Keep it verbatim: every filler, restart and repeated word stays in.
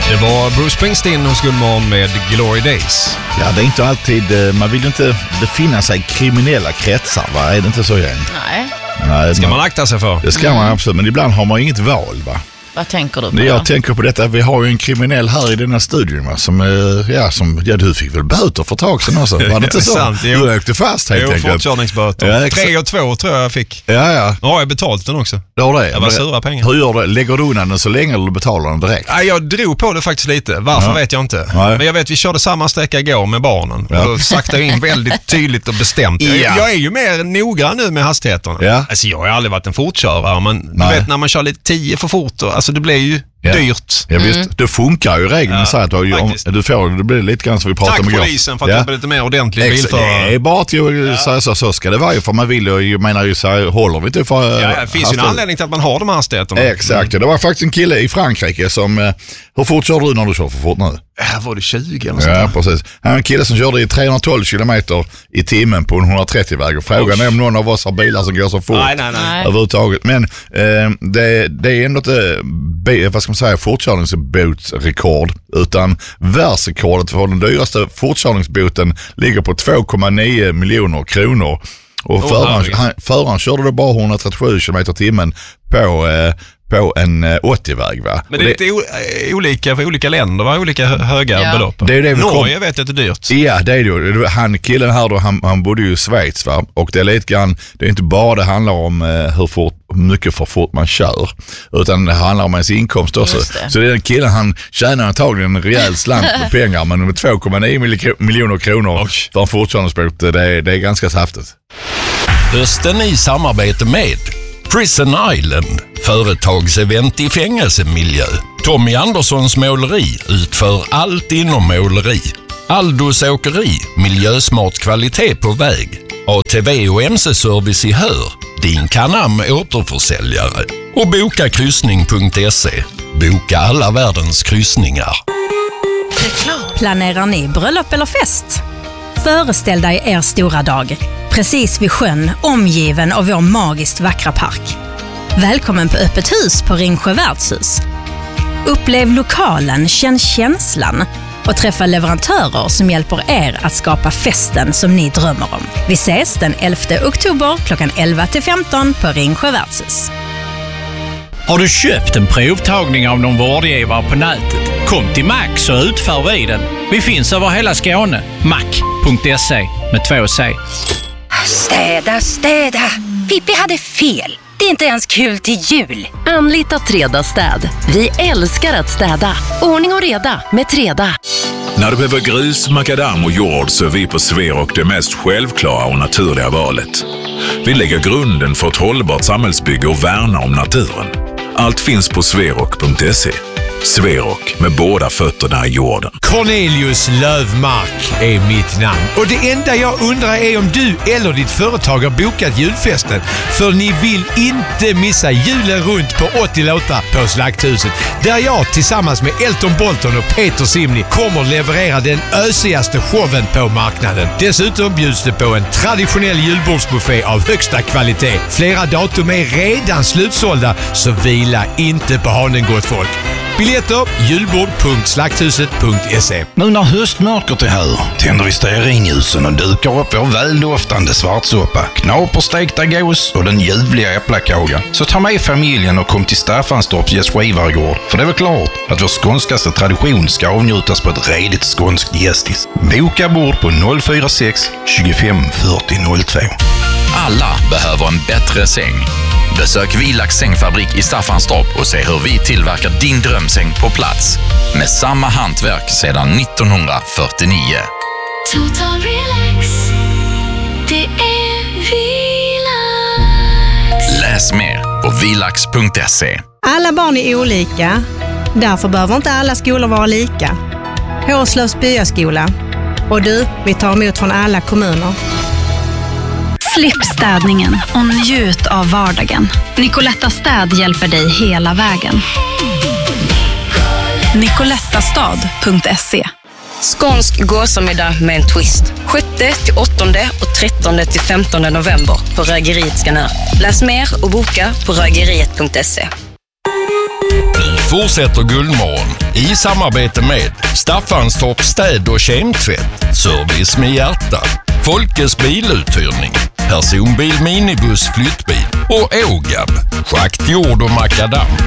Det var Bruce Springsteen hos Gullmorgon med Glory Days. Ja, det är inte alltid, man vill ju inte befinna sig i kriminella kretsar, va? Är det inte så igen? Nej. Nej, det ska man, man akta sig för. Det ska man absolut, men ibland har man inget val, va? Vad tänker du på? Jag då? tänker på detta, vi har ju en kriminell här i denna studion, va? Som, ja, som, ja, du fick väl böter för ett tag sedan också, var det inte så? Sant, du jo. åkte fast helt jo, enkelt. fortkörningsböter. Ja, Tre och två tror jag jag fick. Ja, ja. Nu har jag betalt den också. Det var det. Det var sura pengar. Hur gör du? Lägger du undan den så länge eller betalar den direkt? Ja, jag drog på det faktiskt lite. Varför ja. vet jag inte. Nej. Men jag vet, vi körde samma sträcka igår med barnen. Ja. Och saktade in väldigt tydligt och bestämt. Jag, ja. jag är ju mer noggrann nu med hastigheterna. Ja. Alltså, jag har aldrig varit en fortkörare, men du vet när man kör lite tio för fort, och, alltså det blir ju ja. dyrt. Ja, visst. Mm. Det funkar ju regeln. Ja, så att du, om, du får, det blir lite grann som vi pratar Tack om igår. Tack polisen för att ja. jag blir lite mer ordentlig Ex- bilförare. Det är bara att ju, så, så, så ska det vara ju, för man vill ju, jag menar ju så här, håller vi inte för... Ja, det finns ju en anledning till att man har de här hastigheterna. Exakt, mm. det var faktiskt en kille i Frankrike som, hur fort kör du när du kör för fort nu? Här var det tjugo eller så. Ja, precis. Han är en kille som körde i trehundratolv kilometer i timmen på en hundratrettio-väg. Och frågan är om någon av oss har bilar som går så fort. Nej, nej, nej. Överhuvudtaget. Men eh, det, det är ändå inte, vad ska man säga, fortkörningsbotsrekord. Utan världsrekordet för den dyraste fortkörningsboten ligger på två komma nio miljoner kronor. Och oh, föraren, han, föraren körde då bara hundratrettiosju kilometer i timmen på... Eh, på en åttio-väg, va? Men det är lite det, o, olika för olika länder, va? Olika höga ja. belopp. Det är det Norge kom... vet jag att det är dyrt. Ja, det är det. Han, killen här då, han, han bodde ju i Schweiz, va? Och det är lite grann, det är inte bara det handlar om eh, hur fort, mycket för fort man kör, utan det handlar om ens inkomst också. Det. Så det är den killen, han tjänar antagligen en rejäl slant med pengar, men med två komma nio miljoner kronor Oj. för en fortkörningsbot, det är, det är ganska saftigt. Hösten i samarbete med Prison Island, företagsevent i fängelsemiljö. Tommy Anderssons måleri utför allt inom måleri. Aldos åkeri, miljösmart kvalitet på väg. A T V och M C-service i Hör, din Canam återförsäljare. Och boka kryssning punkt se. Boka alla världens kryssningar. Planerar ni bröllop eller fest? Föreställ dig er stora dag. Precis vid sjön, omgiven av vår magiskt vackra park. Välkommen på öppet hus på Ringsjö värdshus. Upplev lokalen, känn känslan och träffa leverantörer som hjälper er att skapa festen som ni drömmer om. Vi ses den elfte oktober klockan elva till femton på Ringsjö värdshus. Har du köpt en provtagning av någon vårdgivare på nätet? Kom till Max så utför vi den. Vi finns över hela Skåne. mac punkt se med två C. Städa, städa. Pippi hade fel. Det är inte ens kul till jul. Anlita Treda städ. Vi älskar att städa. Ordning och reda med Treda. När du behöver grus, makadam och jord så är vi på Sverok det mest självklara och naturliga valet. Vi lägger grunden för ett hållbart samhällsbygge och värna om naturen. Allt finns på sverok punkt se. Sverok, med båda fötterna i jorden. Cornelius Lövmark är mitt namn. Och det enda jag undrar är om du eller ditt företag har bokat julfesten. För ni vill inte missa julen runt på åttio låtar på Slakthuset. Där jag tillsammans med Elton Bolton och Peter Simni kommer leverera den ösigaste showen på marknaden. Dessutom bjuds det på en traditionell julbordsbuffé av högsta kvalitet. Flera datum är redan slutsålda, så vila inte på hanen, gott folk. Biljetter, julbord punkt slakthuset punkt se. Nu när höstmörkret är här tänder vi stearinljusen och dukar upp vår väldoftande svartsoppa, knaperstekta gås och den ljuvliga äpplakagan. Så ta med familjen och kom till Staffanstorps gästgivargård. För det är väl klart att vår skånskaste tradition ska avnjutas på ett redigt skånskt gästis. Boka bord på noll fyra sex tjugofem fyrtio noll två. Alla behöver en bättre säng. Besök Vilax sängfabrik i Staffanstorp och se hur vi tillverkar din drömsäng på plats. Med samma hantverk sedan nittonhundrafyrtionio. Total relax. Det är Vilax. Läs mer på vilax punkt se. Alla barn är olika. Därför behöver inte alla skolor vara lika. Hårslövs byaskola. Och du, vi tar emot från alla kommuner. Slipp städningen och njut av vardagen. Nicoletta Städ hjälper dig hela vägen. nicolettastad punkt se. Skånsk gåsomiddag med en twist. sjätte till åttonde och trettonde till femtonde november på Rögeriet Skanör. Läs mer och boka på rögeriet punkt se. fortsätter Guldmorgon i samarbete med Staffanstorp städ- och kemtvätt, service med hjärta, Folkes biluthyrning, personbil, minibuss, flyttbil och Ågab, schakt, jord och makadam.